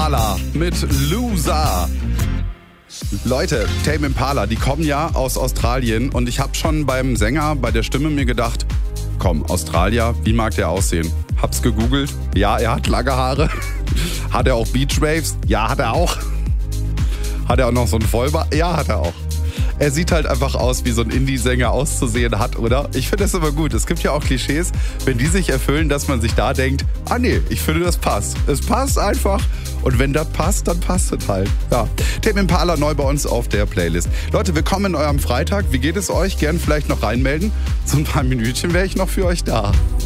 Impala mit Loser. Leute, Tame Impala, die kommen ja aus Australien und ich habe schon beim Sänger, bei der Stimme mir gedacht, komm, Australier, wie mag der aussehen? Hab's gegoogelt, ja, er hat lange Haare. Hat er auch Beachwaves? Ja, hat er auch. Hat er auch noch so einen Vollbart? Ja, hat er auch. Er sieht halt einfach aus, wie so ein Indie-Sänger auszusehen hat, oder? Ich finde das aber gut. Es gibt ja auch Klischees, wenn die sich erfüllen, dass man sich da denkt, ah nee, ich finde, das passt. Es passt einfach. Und wenn das passt, dann passt es halt. Ja, Tame Impala neu bei uns auf der Playlist. Leute, willkommen in eurem Freitag. Wie geht es euch? Gern vielleicht noch reinmelden. So ein paar Minütchen wäre ich noch für euch da.